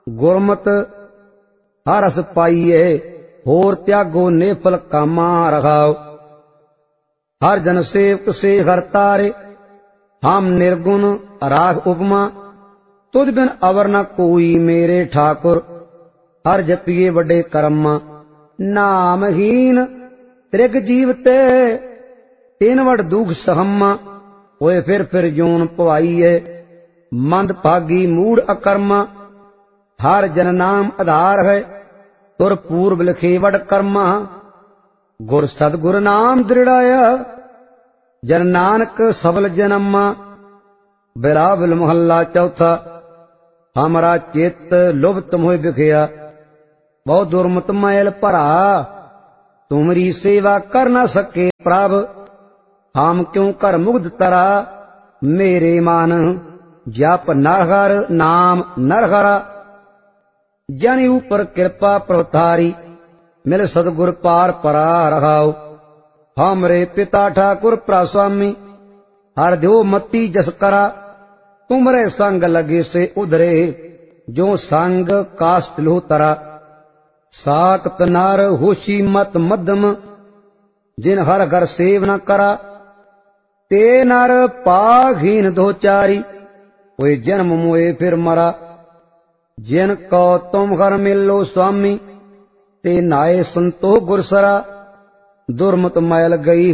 गुरमत हर रस पाइए, होर त्यागो नेफल कामा रखाओ। हर जन सेवक से हर तारे, हम निर्गुण राग उपमा। तुझ बिन अवर न कोई मेरे ठाकुर, हर जपिए वड्डे कर्मा। नामहीन त्रिग जीवते, तीन वड दुख सहमा। होए फिर जोन पवाइए, मंद भागी मूढ़ अकर्मा। हर जन नाम आधार है, तुर पूर्व लिखे वड कर्मा। गुर सतगुर नाम दृढ़ाया, जन नानक सबल जन्मा। बिलावल मोहल्ला चौथा। हमारा चित्त लुभत मोह बिखया, बहु दुर्मत मैल भरा। तुमरी सेवा कर न सके प्रभ, हम क्यों कर मुग्ध तरा। मेरे मन जप नरहर नाम नरहरा, जन ऊपर कृपा प्रतारी। मिल सतगुर पार परा रहाओ। हमरे पिता ठाकुर प्रास्वामी, हर द्यो मती जस करा। तुमरे संग लगे से उधरे, जो संग काष्ट लो तरा। साकत नार होशी मत मध्यम, जिन हर घर सेव न करा। ते नर पाघीन दो चारी, कोई जन्म मोए फिर मरा। जिन को तुम घर मिलो स्वामी, ते नाये संतो गुरसरा। दुर्मत मैल गई